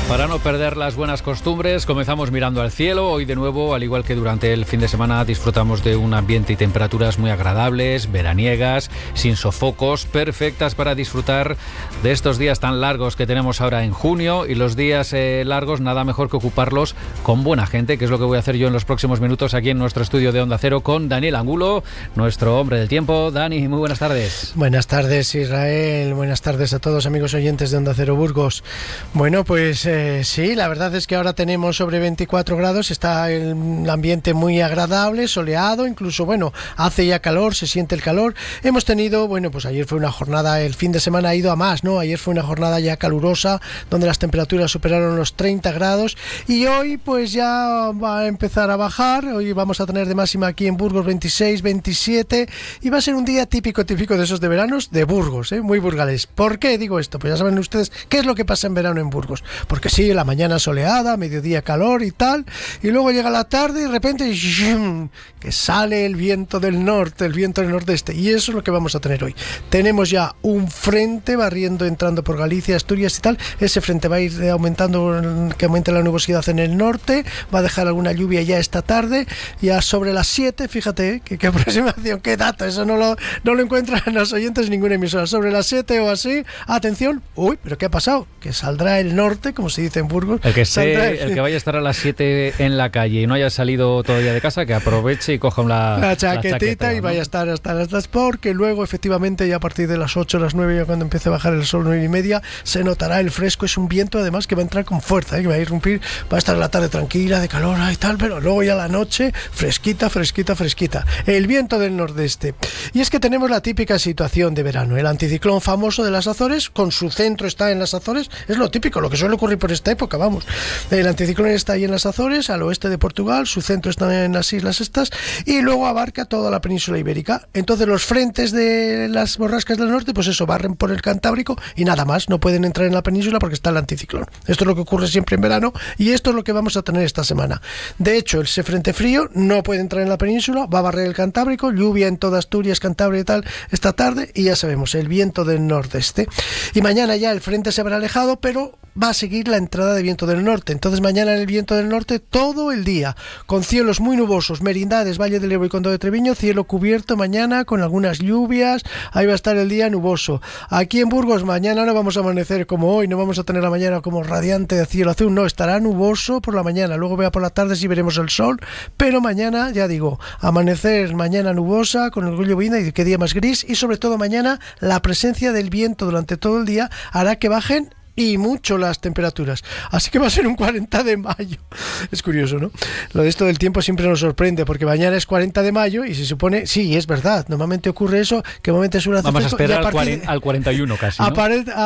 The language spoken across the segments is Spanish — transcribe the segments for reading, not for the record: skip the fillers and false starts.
Para no perder las buenas costumbres, comenzamos mirando al cielo. Hoy de nuevo, al igual que durante el fin de semana, disfrutamos de un ambiente y temperaturas muy agradables, veraniegas, sin sofocos, perfectas para disfrutar de estos días tan largos que tenemos ahora en junio. Y los días largos, nada mejor que ocuparlos con buena gente, que es lo que voy a hacer yo en los próximos minutos aquí en nuestro estudio de Onda Cero con Daniel Angulo, nuestro hombre del tiempo. Dani, muy buenas tardes. Buenas tardes, Israel. Buenas tardes a todos, amigos oyentes de Onda Cero Burgos. Bueno, pues sí, la verdad es que ahora tenemos sobre 24 grados, está el ambiente muy agradable, soleado, incluso, bueno, hace ya calor, se siente el calor. Hemos tenido, bueno, pues ayer fue una jornada, el fin de semana ha ido a más, ¿no? Ayer fue una jornada ya calurosa, donde las temperaturas superaron los 30 grados, y hoy pues ya va a empezar a bajar. Hoy vamos a tener de máxima aquí en Burgos 26, 27, y va a ser un día típico de esos de veranos de Burgos, muy burgalés. ¿Por qué digo esto? Pues ya saben ustedes qué es lo que pasa en verano en Burgos, porque sí, la mañana soleada, mediodía calor y tal, y luego llega la tarde y de repente que sale el viento del norte, el viento del nordeste, y eso es lo que vamos a tener hoy. Tenemos ya un frente barriendo, entrando por Galicia, Asturias y tal. Ese frente va a ir aumentando, que aumente la nubosidad en el norte, va a dejar alguna lluvia ya esta tarde, ya sobre las 7, fíjate, qué aproximación, qué dato, eso no lo encuentran los oyentes en ninguna emisora. Sobre las 7 o así, atención, pero ¿qué ha pasado? Que saldrá el norte, como se dice en Burgos. El que vaya a estar a las 7 en la calle y no haya salido todavía de casa, que aproveche y coja la chaquetita, y vaya a estar hasta las, porque luego efectivamente ya a partir de las 8, las 9, ya cuando empiece a bajar el sol, 9 y media, se notará el fresco. Es un viento además que va a entrar con fuerza, que va a irrumpir, va a estar la tarde tranquila, de calor y tal, pero luego ya la noche fresquita. El viento del nordeste. Y es que tenemos la típica situación de verano, el anticiclón famoso de las Azores, con su centro está en las Azores, es lo típico, lo que suele ocurrir por esta época, vamos. El anticiclón está ahí en las Azores, al oeste de Portugal, su centro está en las islas estas, y luego abarca toda la península ibérica. Entonces los frentes de las borrascas del norte, pues eso, barren por el Cantábrico y nada más, no pueden entrar en la península porque está el anticiclón. Esto es lo que ocurre siempre en verano, y esto es lo que vamos a tener esta semana. De hecho, ese frente frío no puede entrar en la península, va a barrer el Cantábrico, lluvia en toda Asturias, Cantabria y tal esta tarde, y ya sabemos, el viento del nordeste. Y mañana ya el frente se habrá alejado, pero va a seguir la entrada de viento del norte. Entonces mañana el viento del norte todo el día, con cielos muy nubosos, Merindades, Valle del Ebro y Condado de Treviño, cielo cubierto mañana con algunas lluvias, ahí va a estar el día nuboso. Aquí en Burgos mañana no vamos a amanecer como hoy, no vamos a tener la mañana como radiante de cielo azul, no, estará nuboso por la mañana, luego vea por la tarde si veremos el sol, pero mañana, ya digo, amanecer mañana nubosa, con el lloviendo y qué día más gris, y sobre todo mañana la presencia del viento durante todo el día hará que bajen y mucho las temperaturas, así que va a ser un 40 de mayo. Es curioso, ¿no? Lo de esto del tiempo siempre nos sorprende, porque mañana es 40 de mayo y se supone, sí, es verdad, normalmente ocurre eso, que normalmente suele hacer vamos a esperar al 41 casi, ¿no?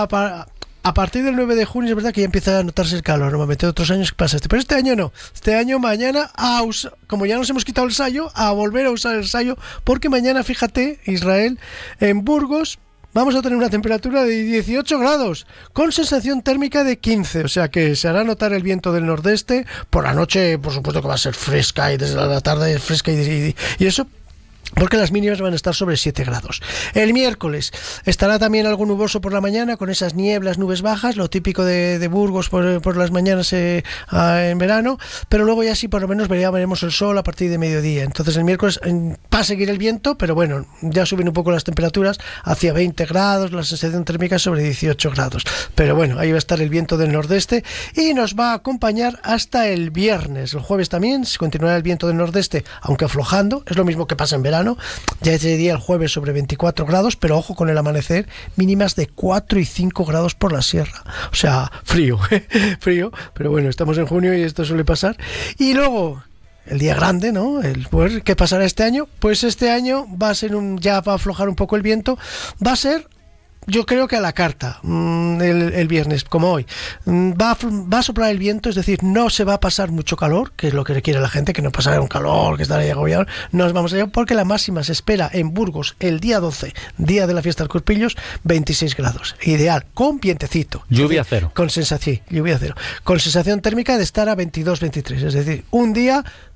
A partir del 9 de junio es verdad que ya empieza a notarse el calor. Normalmente otros años pasa pero este año no. Este año mañana, como ya nos hemos quitado el sayo, a volver a usar el sayo, porque mañana, fíjate, Israel, en Burgos vamos a tener una temperatura de 18 grados, con sensación térmica de 15, o sea que se hará notar el viento del nordeste. Por la noche, por supuesto que va a ser fresca, y desde la tarde es fresca y eso, porque las mínimas van a estar sobre 7 grados. El miércoles estará también algo nuboso por la mañana, con esas nieblas, nubes bajas, lo típico de Burgos por las mañanas en verano, pero luego ya sí por lo menos veremos el sol a partir de mediodía. Entonces el miércoles va a seguir el viento, pero bueno, ya suben un poco las temperaturas hacia 20 grados, la sensación térmica sobre 18 grados. Pero bueno, ahí va a estar el viento del nordeste y nos va a acompañar hasta el viernes. El jueves también continuará el viento del nordeste, aunque aflojando, es lo mismo que pasa en verano. Ya ese día el jueves sobre 24 grados, pero ojo con el amanecer, mínimas de 4 y 5 grados por la sierra. O sea, frío, pero bueno, estamos en junio y esto suele pasar. Y luego el día grande, ¿no? ¿Qué pasará este año? Pues este año va a ser ya va a aflojar un poco el viento, va a ser, yo creo que a la carta, el viernes, como hoy, va a soplar el viento, es decir, no se va a pasar mucho calor, que es lo que requiere la gente, que no pasará un calor, que estará ahí agobiado, nos vamos allá, porque la máxima se espera en Burgos el día 12, día de la fiesta del Corpillos, 26 grados, ideal, con vientecito. Lluvia cero. Con sensación térmica de estar a 22, 23, es decir, un día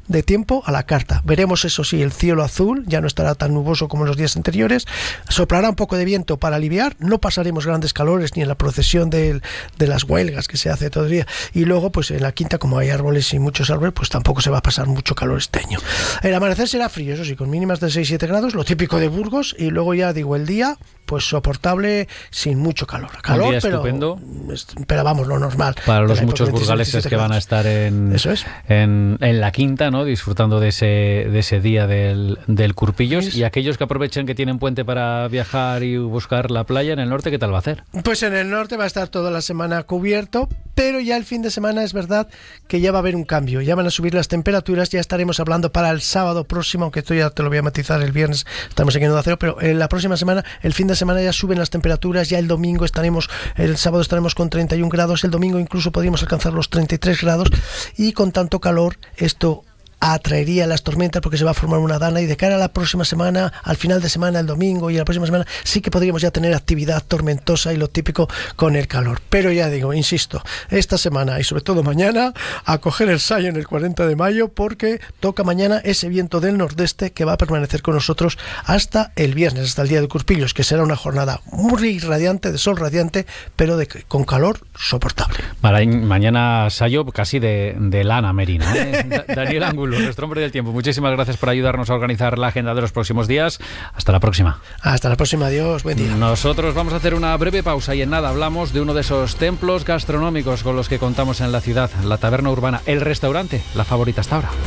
de tiempo a la carta. Veremos, eso sí, el cielo azul, ya no estará tan nuboso como en los días anteriores, soplará un poco de viento para aliviar, no pasaremos grandes calores ni en la procesión de las huelgas que se hace todo el día, y luego pues en la quinta, como hay árboles y muchos árboles, pues tampoco se va a pasar mucho calor este año. El amanecer será frío, eso sí, con mínimas de 6-7 grados, lo típico de Burgos, y luego ya digo, el día pues soportable sin mucho calor. Calor, un día estupendo. Pero vamos, lo normal. Para los muchos burgaleses que van a estar en la quinta, ¿no? Disfrutando de ese día del Curpillos. Y aquellos que aprovechen que tienen puente para viajar y buscar la playa en el norte, ¿qué tal va a hacer? Pues en el norte va a estar toda la semana cubierto, pero ya el fin de semana es verdad que ya va a haber un cambio, ya van a subir las temperaturas, ya estaremos hablando para el sábado próximo, aunque esto ya te lo voy a matizar el viernes, estamos aquí en Onda Cero, pero en la próxima semana, el fin de semana ya suben las temperaturas, ya el domingo el sábado estaremos con 31 grados, el domingo incluso podríamos alcanzar los 33 grados, y con tanto calor esto atraería las tormentas porque se va a formar una dana, y de cara a la próxima semana, al final de semana, el domingo y a la próxima semana, sí que podríamos ya tener actividad tormentosa y lo típico con el calor. Pero ya digo, insisto, esta semana y sobre todo mañana, a coger el sayo en el 40 de mayo porque toca mañana ese viento del nordeste que va a permanecer con nosotros hasta el viernes, hasta el día de Curpillos, que será una jornada muy radiante, de sol radiante, pero con calor soportable. Mañana sayo casi de lana merino, ¿eh? Daniel Angulo, nuestro hombre del tiempo, muchísimas gracias por ayudarnos a organizar la agenda de los próximos días. Hasta la próxima. Hasta la próxima, adiós, buen día. Nosotros vamos a hacer una breve pausa y en nada hablamos de uno de esos templos gastronómicos con los que contamos en la ciudad, la taberna urbana, el restaurante, la favorita hasta ahora.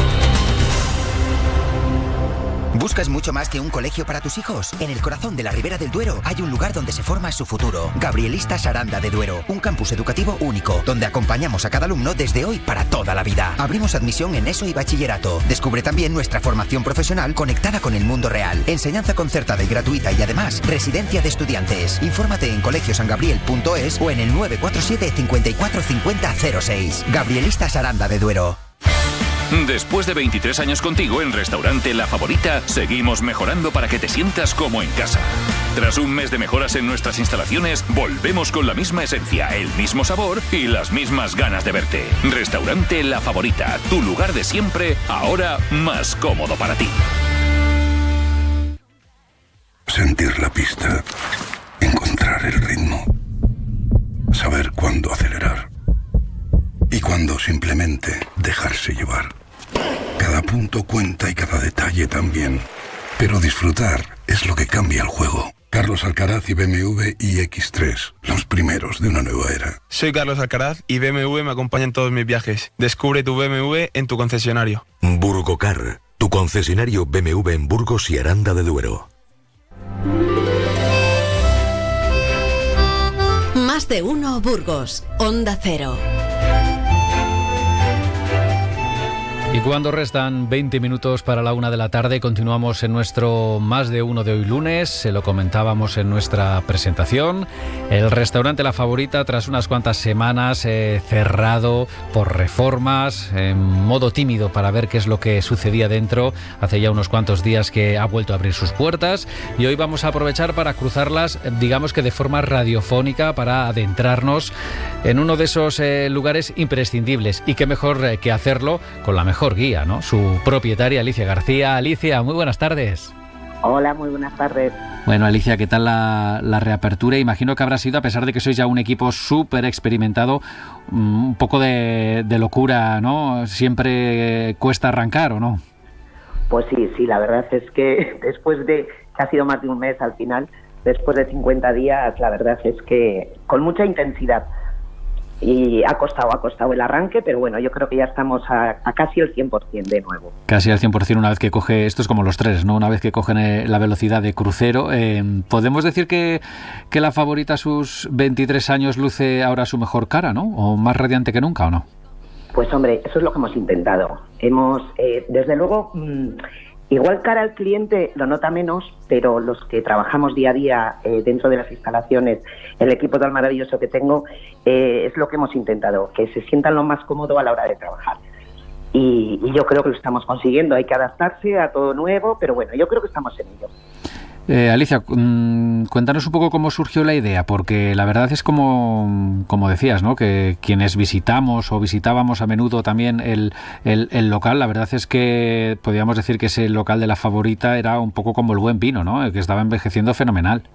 ¿Buscas mucho más que un colegio para tus hijos? En el corazón de la Ribera del Duero hay un lugar donde se forma su futuro. Gabrielistas Aranda de Duero, un campus educativo único, donde acompañamos a cada alumno desde hoy para toda la vida. Abrimos admisión en ESO y bachillerato. Descubre también nuestra formación profesional conectada con el mundo real. Enseñanza concertada y gratuita y además residencia de estudiantes. Infórmate en colegiosangabriel.es o en el 947 54 50 06. Gabrielistas Aranda de Duero. Después de 23 años contigo en Restaurante La Favorita, seguimos mejorando para que te sientas como en casa. Tras un mes de mejoras en nuestras instalaciones, volvemos con la misma esencia, el mismo sabor y las mismas ganas de verte. Restaurante La Favorita, tu lugar de siempre, ahora más cómodo para ti. Sentir la pista, encontrar el ritmo, saber cuándo acelerar y cuándo simplemente dejarse llevar. Cada punto cuenta y cada detalle también, pero disfrutar es lo que cambia el juego. Carlos Alcaraz y BMW iX3, los primeros de una nueva era. Soy Carlos Alcaraz y BMW me acompaña en todos mis viajes. Descubre tu BMW en tu concesionario. Burgocar, tu concesionario BMW en Burgos y Aranda de Duero. Más de uno Burgos, Onda Cero. Y cuando restan 20 minutos para la 1 de la tarde, continuamos en nuestro Más de Uno de hoy lunes. Se lo comentábamos en nuestra presentación. El restaurante La Favorita, tras unas cuantas semanas cerrado por reformas, en modo tímido para ver qué es lo que sucedía dentro. Hace ya unos cuantos días que ha vuelto a abrir sus puertas y hoy vamos a aprovechar para cruzarlas, digamos que de forma radiofónica, para adentrarnos en uno de esos lugares imprescindibles. Y qué mejor que hacerlo con la mejor guía, ¿no? Su propietaria, Alicia García. Alicia, muy buenas tardes. Hola, muy buenas tardes. Bueno, Alicia, ¿qué tal la reapertura? Imagino que habrá sido, a pesar de que sois ya un equipo súper experimentado, un poco de locura, ¿no? Siempre cuesta arrancar, ¿o no? Pues sí, la verdad es que después de que ha sido más de un mes al final, después de 50 días, la verdad es que con mucha intensidad. Y ha costado el arranque, pero bueno, yo creo que ya estamos a casi el 100% de nuevo. Casi al 100% una vez que coge, esto es como los trenes, ¿no? Una vez que cogen la velocidad de crucero. ¿Podemos decir que La Favorita a sus 23 años luce ahora su mejor cara, ¿no? ¿O más radiante que nunca, o no? Pues hombre, eso es lo que hemos intentado. Desde luego, igual cara al cliente lo nota menos, pero los que trabajamos día a día dentro de las instalaciones, el equipo tan maravilloso que tengo, es lo que hemos intentado, que se sientan lo más cómodo a la hora de trabajar. Y yo creo que lo estamos consiguiendo. Hay que adaptarse a todo nuevo, pero bueno, yo creo que estamos en ello. Alicia, cuéntanos un poco cómo surgió la idea, porque la verdad es como decías, ¿no? Que quienes visitamos o visitábamos a menudo también el local, la verdad es que podríamos decir que ese local de La Favorita era un poco como el buen vino, ¿no? Que estaba envejeciendo fenomenal.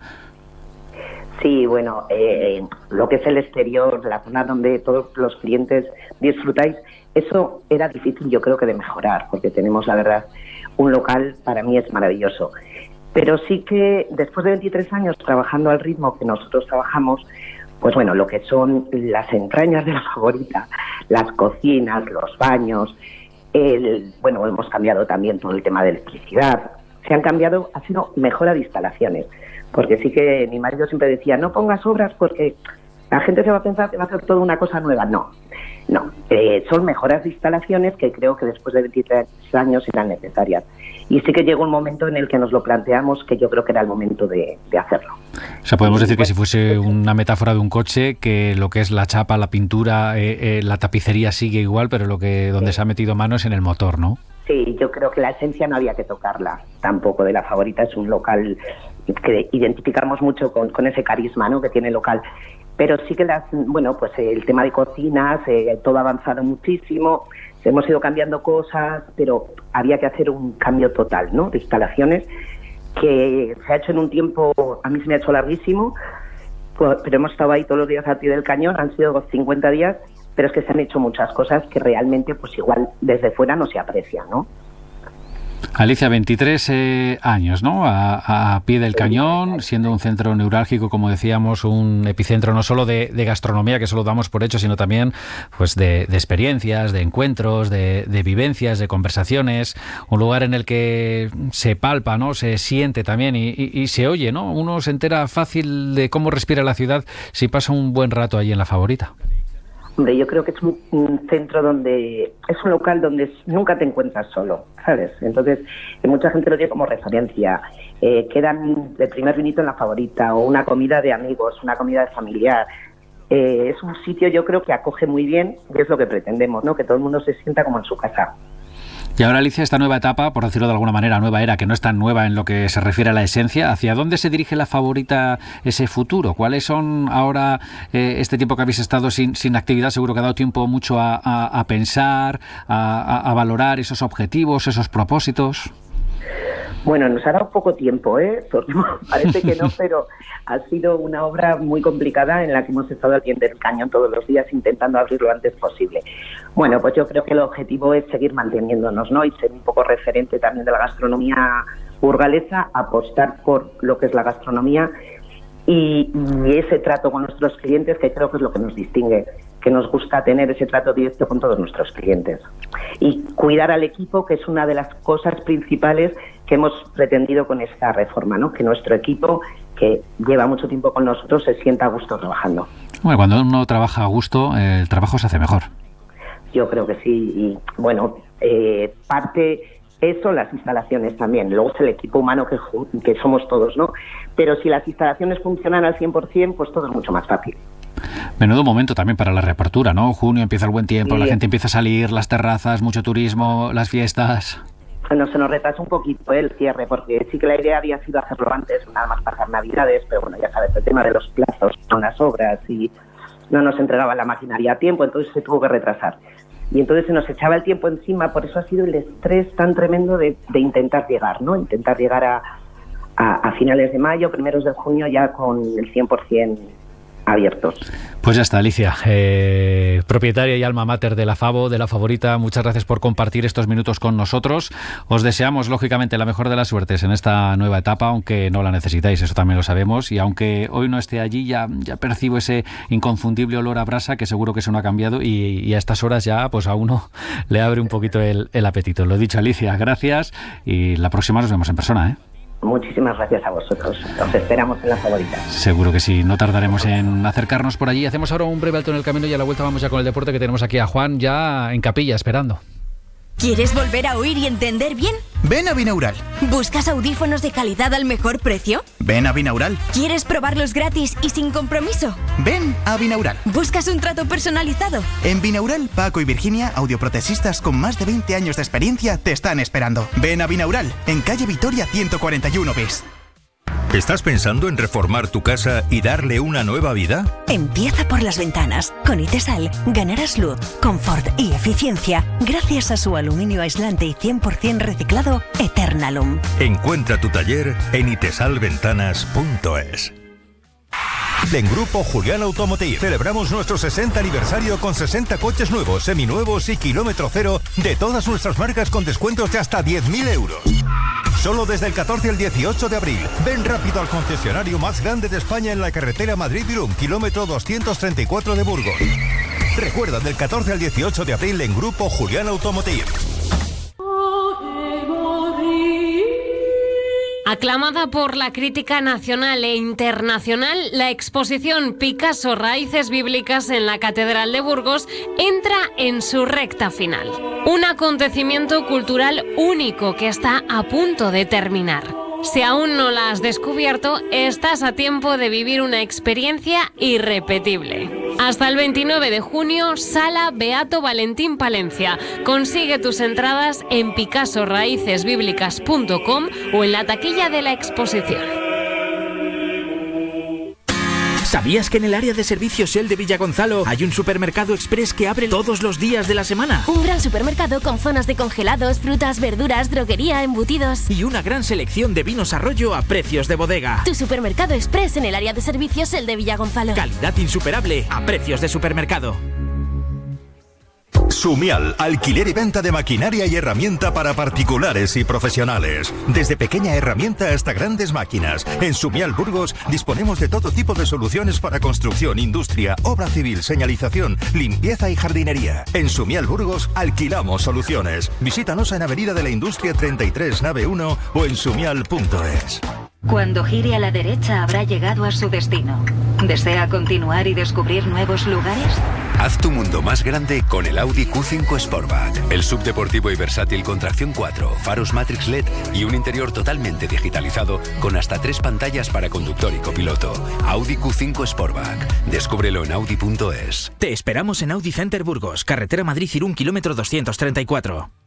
Sí, bueno, lo que es el exterior, la zona donde todos los clientes disfrutáis, eso era difícil, yo creo que de mejorar, porque tenemos, la verdad, un local, para mí es maravilloso. Pero sí que después de 23 años trabajando al ritmo que nosotros trabajamos, pues bueno, lo que son las entrañas de La Favorita, las cocinas, los baños, bueno, hemos cambiado también todo el tema de electricidad, se han cambiado, ha sido mejora de instalaciones, porque sí que mi marido siempre decía, no pongas obras porque la gente se va a pensar que va a hacer toda una cosa nueva. No, son mejoras de instalaciones que creo que después de 23 años eran necesarias. Y sí que llegó un momento en el que nos lo planteamos, que yo creo que era el momento de hacerlo. O sea, podemos decir que si fuese una metáfora de un coche, que lo que es la chapa, la pintura, la tapicería sigue igual, pero donde se ha metido mano es en el motor, ¿no? Sí, yo creo que la esencia no había que tocarla tampoco de La Favorita. Es un local que identificamos mucho con ese carisma, ¿no?, que tiene el local. Pero sí que pues el tema de cocinas, todo ha avanzado muchísimo, hemos ido cambiando cosas, pero había que hacer un cambio total, ¿no?, de instalaciones, que se ha hecho en un tiempo, a mí se me ha hecho larguísimo, pero hemos estado ahí todos los días al pie del cañón, han sido 50 días, pero es que se han hecho muchas cosas que realmente, pues igual desde fuera no se aprecian, ¿no? Alicia, 23 años, ¿no? A pie del cañón, siendo un centro neurálgico, como decíamos, un epicentro no solo de gastronomía, que eso lo damos por hecho, sino también pues de experiencias, de encuentros, de vivencias, de conversaciones, un lugar en el que se palpa, ¿no?, se siente también y se oye, ¿no? Uno se entera fácil de cómo respira la ciudad si pasa un buen rato allí en La Favorita. Hombre, yo creo que es un centro donde es un local donde nunca te encuentras solo, ¿sabes? Entonces, mucha gente lo tiene como referencia. Quedan el primer vinito en La Favorita, o una comida de amigos, una comida de familiar. Es un sitio, yo creo, que acoge muy bien, y es lo que pretendemos, ¿no?, que todo el mundo se sienta como en su casa. Y ahora, Alicia, esta nueva etapa, por decirlo de alguna manera, nueva era, que no es tan nueva en lo que se refiere a la esencia, ¿hacia dónde se dirige La Favorita ese futuro? ¿Cuáles son ahora, este tiempo que habéis estado sin actividad, seguro que ha dado tiempo mucho a pensar, a valorar esos objetivos, esos propósitos? Bueno, nos ha dado poco tiempo, porque parece que no, pero ha sido una obra muy complicada en la que hemos estado al pie del cañón todos los días intentando abrir lo antes posible. Bueno, pues yo creo que el objetivo es seguir manteniéndonos, ¿no?, y ser un poco referente también de la gastronomía burgalesa, apostar por lo que es la gastronomía y ese trato con nuestros clientes, que creo que es lo que nos distingue, que nos gusta tener ese trato directo con todos nuestros clientes. Y cuidar al equipo, que es una de las cosas principales que hemos pretendido con esta reforma, ¿no?, que nuestro equipo, que lleva mucho tiempo con nosotros, se sienta a gusto trabajando. Bueno, cuando uno trabaja a gusto, el trabajo se hace mejor. Yo creo que sí, y bueno, parte eso, las instalaciones también, luego es el equipo humano que somos todos, ¿no? Pero si las instalaciones funcionan al 100%, pues todo es mucho más fácil. Menudo momento también para la reapertura, ¿no? Junio empieza el buen tiempo, sí. La gente empieza a salir, las terrazas, mucho turismo, las fiestas. Bueno, se nos retrasa un poquito el cierre, porque sí que la idea había sido hacerlo antes, nada más pasar Navidades, pero bueno, ya sabes, el tema de los plazos con las obras y no nos entregaba la maquinaria a tiempo, entonces se tuvo que retrasar. Y entonces se nos echaba el tiempo encima, por eso ha sido el estrés tan tremendo de intentar llegar, ¿no? Intentar llegar a finales de mayo, primeros de junio, ya con el 100% abiertos. Pues ya está, Alicia, propietaria y alma mater de La Favorita, muchas gracias por compartir estos minutos con nosotros. Os deseamos, lógicamente, la mejor de las suertes en esta nueva etapa, aunque no la necesitáis, eso también lo sabemos, y aunque hoy no esté allí, ya percibo ese inconfundible olor a brasa, que seguro que eso no ha cambiado, y a estas horas ya pues a uno le abre un poquito el apetito. Lo dicho, Alicia, gracias, y la próxima nos vemos en persona, ¿eh? Muchísimas gracias a vosotros. Os esperamos en La Favorita. Seguro que sí, no tardaremos en acercarnos por allí. Hacemos ahora un breve alto en el camino y a la vuelta vamos ya con el deporte, que tenemos aquí a Juan ya en capilla esperando. ¿Quieres volver a oír y entender bien? Ven a Binaural. ¿Buscas audífonos de calidad al mejor precio? Ven a Binaural. ¿Quieres probarlos gratis y sin compromiso? Ven a Binaural. ¿Buscas un trato personalizado? En Binaural, Paco y Virginia, audioprotesistas con más de 20 años de experiencia, te están esperando. Ven a Binaural, en calle Vitoria 141 bis. ¿Estás pensando en reformar tu casa y darle una nueva vida? Empieza por las ventanas. Con Itesal ganarás luz, confort y eficiencia gracias a su aluminio aislante y 100% reciclado Eternalum. Encuentra tu taller en itesalventanas.es. En Grupo Julián Automotive celebramos nuestro 60 aniversario con 60 coches nuevos, seminuevos y kilómetro cero de todas nuestras marcas con descuentos de hasta 10.000 euros. Solo desde el 14 al 18 de abril. Ven rápido al concesionario más grande de España en la carretera Madrid-Irún, kilómetro 234 de Burgos. Recuerda, del 14 al 18 de abril en Grupo Julián Automotive. Aclamada por la crítica nacional e internacional, la exposición Picasso Raíces Bíblicas en la Catedral de Burgos entra en su recta final. Un acontecimiento cultural único que está a punto de terminar. Si aún no la has descubierto, estás a tiempo de vivir una experiencia irrepetible. Hasta el 29 de junio, Sala Beato Valentín Palencia. Consigue tus entradas en picassoraícesbíblicas.com o en la taquilla de la exposición. ¿Sabías que en el área de servicios Shell de Villagonzalo hay un supermercado express que abre todos los días de la semana? Un gran supermercado con zonas de congelados, frutas, verduras, droguería, embutidos. Y una gran selección de vinos Arroyo a precios de bodega. Tu supermercado express en el área de servicios Shell de Villagonzalo. Calidad insuperable a precios de supermercado. Sumial, alquiler y venta de maquinaria y herramienta para particulares y profesionales. Desde pequeña herramienta hasta grandes máquinas. En Sumial Burgos disponemos de todo tipo de soluciones para construcción, industria, obra civil, señalización, limpieza y jardinería. En Sumial Burgos alquilamos soluciones. Visítanos en Avenida de la Industria 33, nave 1 o en sumial.es. Cuando gire a la derecha habrá llegado a su destino. ¿Desea continuar y descubrir nuevos lugares? Haz tu mundo más grande con el Audi Q5 Sportback. El subdeportivo y versátil con tracción 4, faros Matrix LED y un interior totalmente digitalizado con hasta 3 pantallas para conductor y copiloto. Audi Q5 Sportback. Descúbrelo en Audi.es. Te esperamos en Audi Center Burgos, carretera Madrid-Irún, kilómetro 234.